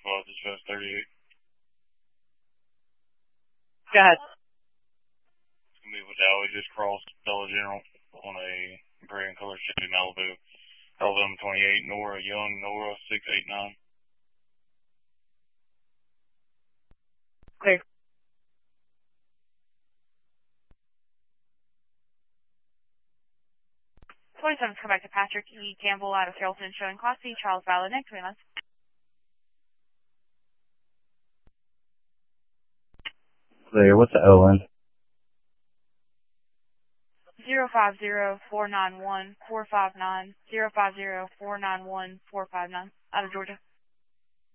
Squad, dispatch 38. Go ahead. It's going to be with Alley, just crossed Dollar General on a gray and color Chevy Malibu. Alabama 28, Nora Young, Nora 689. Clear. 27's come back to Patrick E. Campbell out of Carrollton, showing Class C, Charles Valid, next to us. Clear. What's the ON? 050-491-459, 050-491-459, out of Georgia.